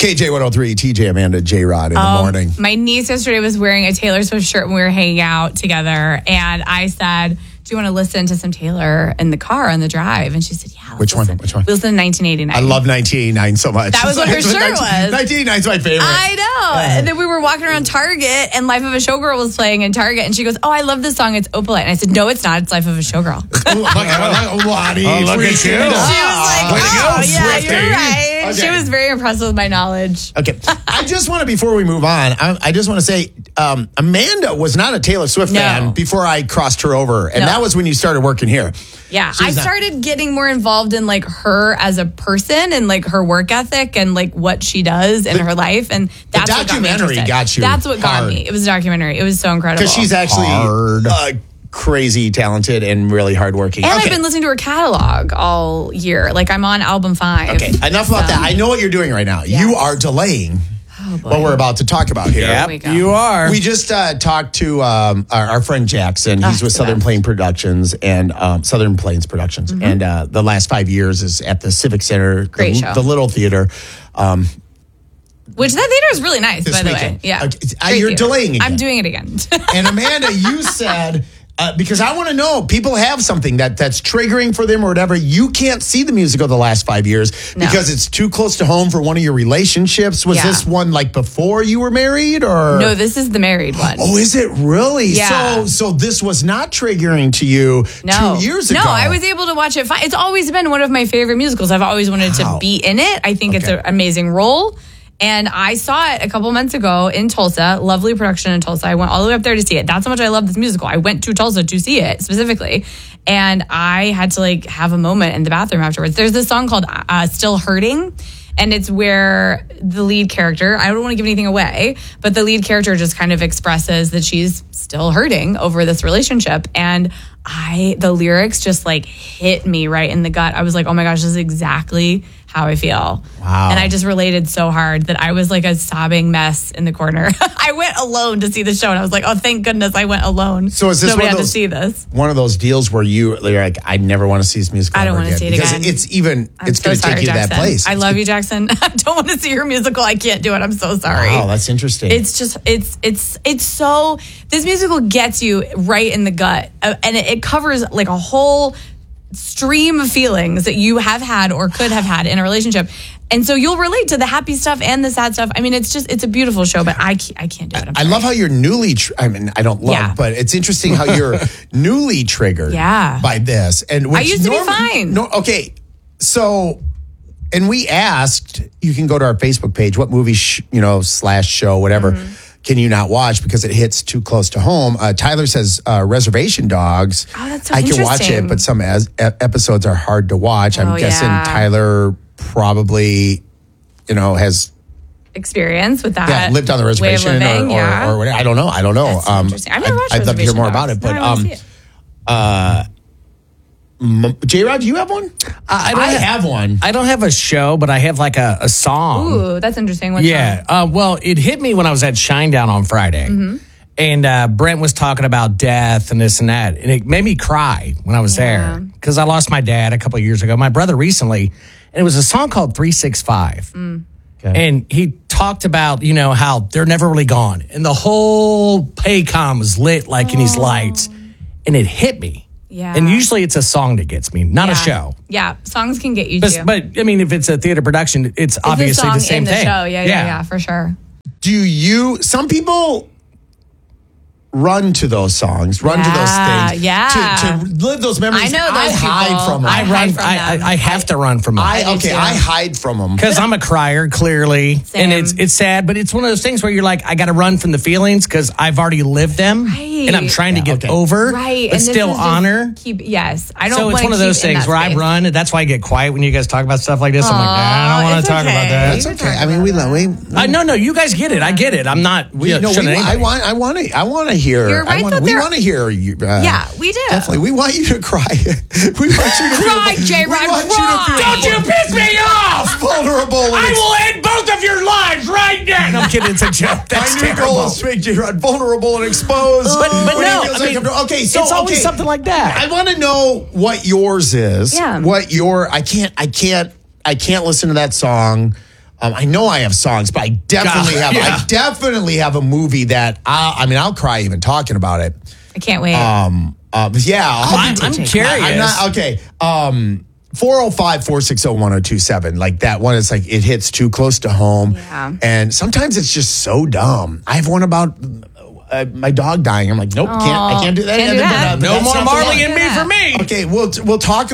KJ103, TJ, Amanda, J-Rod in the morning. My niece yesterday was wearing a Taylor Swift shirt when we were hanging out together. And I said, do you want to listen to some Taylor in the car on the drive? And she said, yeah. Which one? We listened to 1989. I love 1989 so much. That was what her shirt was. 1989 is my favorite. I know. And then we were walking around Target and Life of a Showgirl was playing in Target. And she goes, oh, I love this song. It's Opalite. And I said, no, it's not. It's Life of a Showgirl. Look at you. She was like, oh, yeah, you're right. Okay. She was very impressed with my knowledge. Okay. I just want to, before we move on, I just want to say, Amanda was not a Taylor Swift fan before I crossed her over. And that was when you started working here. Yeah. I started getting more involved in like her as a person and like her work ethic and like what she does in her life. And that's the documentary what got you. That's what got me. It was a documentary. It was so incredible. Because she's actually crazy talented and really hardworking. And I've been listening to her catalog all year. Like I'm on album 5. Okay, enough about that. I know what you're doing right now. Yes. You are delaying what we're about to talk about here. Yep, you are. We just talked to our friend Jackson. He's with Southern Plains Productions and Southern Plains Productions. And the last 5 years is at the Civic Center, Great show. The Little Theater. Which that theater is really nice, by the way. Yeah, you're delaying again. I'm doing it again. And Amanda, you said... because I want to know, people have something that's triggering for them or whatever. You can't see the music of the last 5 years because it's too close to home for one of your relationships. Was this one like before you were married or? No, this is the married one. Oh, is it really? Yeah. So this was not triggering to you 2 years ago? No, I was able to watch it fine. It's always been one of my favorite musicals. I've always wanted to be in it. I think it's an amazing role. And I saw it a couple months ago in Tulsa, lovely production in Tulsa. I went all the way up there to see it. That's how much I love this musical. I went to Tulsa to see it specifically. And I had to like have a moment in the bathroom afterwards. There's this song called Still Hurting. And it's where the lead character, I don't want to give anything away, but the lead character just kind of expresses that she's still hurting over this relationship. And the lyrics just like hit me right in the gut. I was like, oh my gosh, this is exactly how I feel. Wow. And I just related so hard that I was like a sobbing mess in the corner. I went alone to see the show and I was like, oh, thank goodness I went alone. So is this nobody had to see this? One of those deals where you're like, I never want to see this musical I don't want to see it again. Because it's going to take you to that place. I love you, Jackson. I don't want to see your musical. I can't do it. I'm so sorry. Wow, that's interesting. It's just, it's so, this musical gets you right in the gut. And it covers like a whole stream of feelings that you have had or could have had in a relationship. And so you'll relate to the happy stuff and the sad stuff. I mean, it's a beautiful show, but I can't do it. I love how you're newly, I don't love, but it's interesting how you're newly triggered by this. And I used to be fine. Okay. So, and we asked, you can go to our Facebook page, what movie, /show, whatever, can you not watch because it hits too close to home? Tyler says Reservation Dogs. Oh, that's so I can watch it, but some episodes are hard to watch. I'm guessing Tyler probably, has experience with that. Yeah, lived on the reservation living, or whatever. I don't know. That's interesting. I've never watched I'd love to hear more Dogs. about it, but J-Rod, do you have one? I have one. I don't have a show, but I have like a song. Ooh, that's interesting. What song? Well, it hit me when I was at Shinedown on Friday. And Brent was talking about death and this and that. And it made me cry when I was there. Because I lost my dad a couple of years ago. My brother recently. And it was a song called 365. Okay. And he talked about, how they're never really gone. And the whole Paycom was lit like in these lights. And it hit me. Yeah. And usually it's a song that gets me, not a show. Yeah, songs can get you too. But, I mean, if it's a theater production, it's obviously the same thing. Show. Yeah, for sure. Some people run to those songs, run to those things, to live those memories. I know those people. Hide from them. I have to run from them. I hide from them because I'm a crier, clearly, and it's sad. But it's one of those things where you're like, I got to run from the feelings because I've already lived them, and I'm trying to get over, but and still honor. I don't. So it's one of those things where I run, and that's why I get quiet when you guys talk about stuff like this. I'm like, I don't want to talk about that. That's okay. I mean, no, you guys get it. I get it. I'm not. I want to hear. You're right, we want to hear you. Yeah, we do. Definitely. We want you to cry. We want you to cry, J-Rod. Don't you piss me off! Vulnerable. I will end both of your lives right now. No, I'm kidding. It's a joke. That's my new goal is to make J-Rod vulnerable and exposed. But no, okay. So it's always something like that. I want to know what yours is. Yeah. What your I can't listen to that song. I know I have songs, but I definitely have a movie that I'll cry even talking about it. I can't wait. I'm curious. Okay. 405-460-1027. Like that one, it's like it hits too close to home. Yeah. And sometimes it's just so dumb. I have one about my dog dying. I'm like, nope, I can't do that. Can't do that. No more Marley and me for me. Okay, we'll talk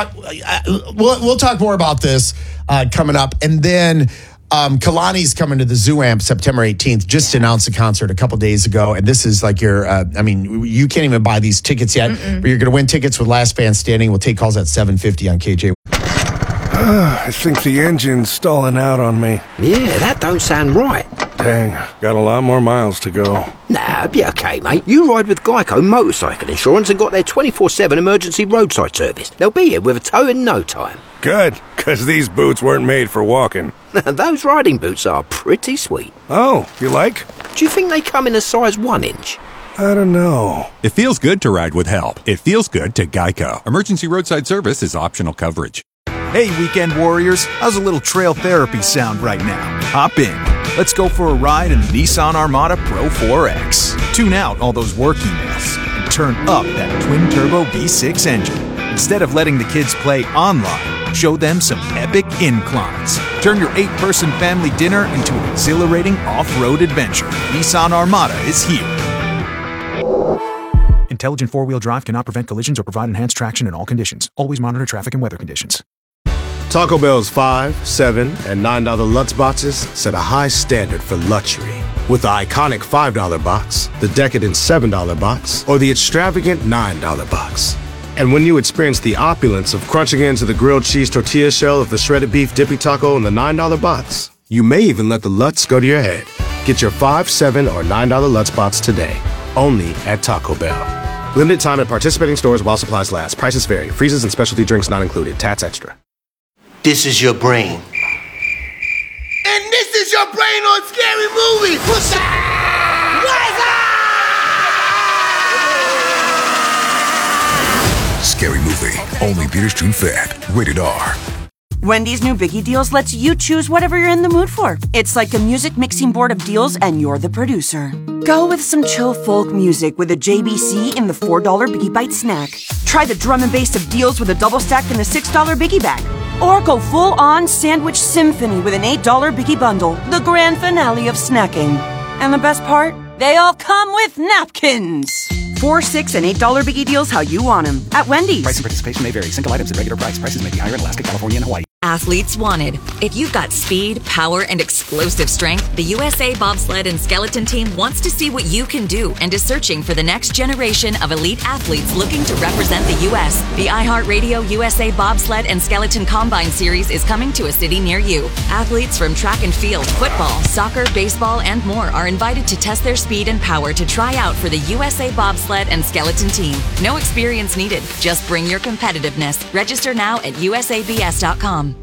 more about this coming up. And then Kalani's coming to the Zoo Amp September 18th. Just announced a concert a couple days ago. And this is like your, you can't even buy these tickets yet. But you're going to win tickets with Last Man Standing. We'll take calls at 7:50 on KJ. I think the engine's stalling out on me. Yeah, that don't sound right. Dang, got a lot more miles to go. Nah, be okay, mate. You ride with Geico Motorcycle Insurance and got their 24/7 emergency roadside service. They'll be here with a tow in no time. Good, because these boots weren't made for walking. Those riding boots are pretty sweet. Oh, you like? Do you think they come in a size 1 inch? I don't know. It feels good to ride with help. It feels good to Geico. Emergency roadside service is optional coverage. Hey, weekend warriors, how's a little trail therapy sound right now? Hop in. Let's go for a ride in the Nissan Armada Pro 4X. Tune out all those work emails and turn up that twin-turbo V6 engine. Instead of letting the kids play online, show them some epic inclines. Turn your 8-person family dinner into an exhilarating off-road adventure. Nissan Armada is here. Intelligent four-wheel drive cannot prevent collisions or provide enhanced traction in all conditions. Always monitor traffic and weather conditions. Taco Bell's $5, $7, and $9 Lutz boxes set a high standard for luxury. With the iconic $5 box, the decadent $7 box, or the extravagant $9 box. And when you experience the opulence of crunching into the grilled cheese tortilla shell of the shredded beef dippy taco in the $9 box, you may even let the Lutz go to your head. Get your $5, $7, or $9 Lutz box today, only at Taco Bell. Limited time at participating stores while supplies last. Prices vary. Freezes and specialty drinks not included. Tats extra. This is your brain. And this is your brain on Scary Movie. What's up? Scary Movie. Only theaters June 5th. Rated R. Wendy's new Biggie Deals lets you choose whatever you're in the mood for. It's like a music mixing board of deals and you're the producer. Go with some chill folk music with a JBC in the $4 Biggie Bite snack. Try the drum and bass of deals with a double stack in the $6 Biggie Bag. Or go full-on sandwich symphony with an $8 Biggie Bundle, the grand finale of snacking. And the best part? They all come with napkins. $4, $6, and $8 Biggie Deals how you want them at Wendy's. Price and participation may vary. Single items at regular price. Prices may be higher in Alaska, California, and Hawaii. Athletes wanted. If you've got speed, power, and explosive strength, the USA Bobsled and Skeleton Team wants to see what you can do and is searching for the next generation of elite athletes looking to represent the U.S. The iHeartRadio USA Bobsled and Skeleton Combine Series is coming to a city near you. Athletes from track and field, football, soccer, baseball, and more are invited to test their speed and power to try out for the USA Bobsled and Skeleton Team. No experience needed. Just bring your competitiveness. Register now at usabs.com.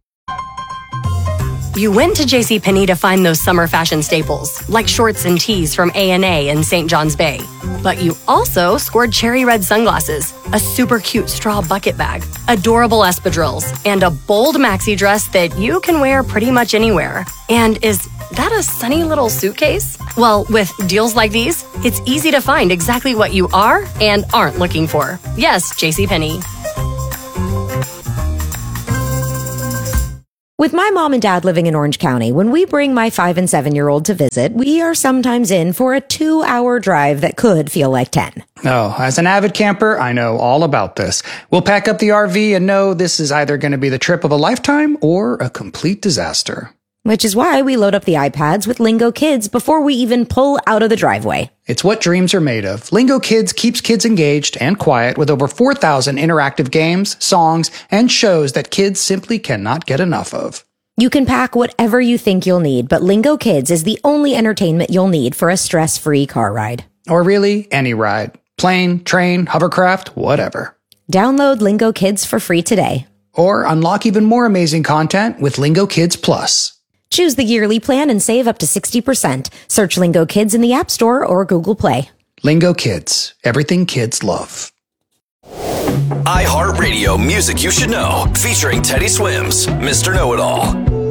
You went to JCPenney to find those summer fashion staples, like shorts and tees from A&A in St. John's Bay. But you also scored cherry red sunglasses, a super cute straw bucket bag, adorable espadrilles, and a bold maxi dress that you can wear pretty much anywhere. And is that a sunny little suitcase? Well, with deals like these, it's easy to find exactly what you are and aren't looking for. Yes, JCPenney. With my mom and dad living in Orange County, when we bring my 5 and 7-year-old to visit, we are sometimes in for a 2-hour drive that could feel like 10. Oh, as an avid camper, I know all about this. We'll pack up the RV and know this is either going to be the trip of a lifetime or a complete disaster. Which is why we load up the iPads with Lingo Kids before we even pull out of the driveway. It's what dreams are made of. Lingo Kids keeps kids engaged and quiet with over 4,000 interactive games, songs, and shows that kids simply cannot get enough of. You can pack whatever you think you'll need, but Lingo Kids is the only entertainment you'll need for a stress-free car ride. Or really, any ride. Plane, train, hovercraft, whatever. Download Lingo Kids for free today. Or unlock even more amazing content with Lingo Kids Plus. Choose the yearly plan and save up to 60%. Search Lingo Kids in the App Store or Google Play. Lingo Kids. Everything kids love. iHeartRadio Music You Should Know, featuring Teddy Swims, Mr. Know-It-All.